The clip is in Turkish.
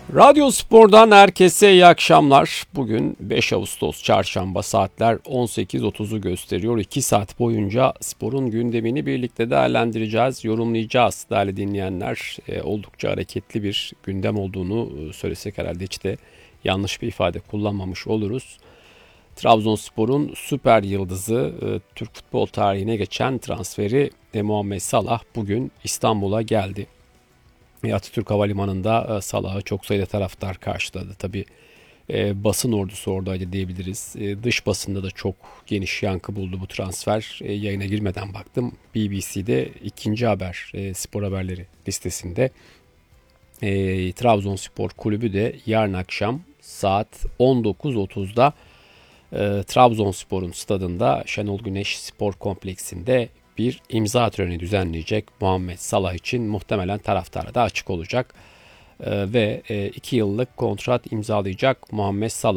Radyo Spor'dan herkese iyi akşamlar. Bugün 5 Ağustos Çarşamba, saatler 18.30'u gösteriyor. 2 saat boyunca sporun gündemini birlikte değerlendireceğiz, yorumlayacağız değerli dinleyenler. Oldukça hareketli bir gündem olduğunu söylesek herhalde hiç de yanlış bir ifade kullanmamış oluruz. Trabzonspor'un süper yıldızı, Türk futbol tarihine geçen transferi Muhammed Salah bugün İstanbul'a geldi. Atatürk Havalimanı'nda Salah'ı çok sayıda taraftar karşıladı. Tabii basın ordusu oradaydı diyebiliriz. Dış basında da çok geniş yankı buldu bu transfer. Yayına girmeden baktım. BBC'de ikinci haber, spor haberleri listesinde. Trabzonspor Kulübü de yarın akşam saat 19.30'da Trabzonspor'un stadında Şenol Güneş Spor Kompleksi'nde bir imza töreni düzenleyecek. Muhammed Salah için muhtemelen taraftara da açık olacak. Ve 2 yıllık kontrat imzalayacak Muhammed Salah.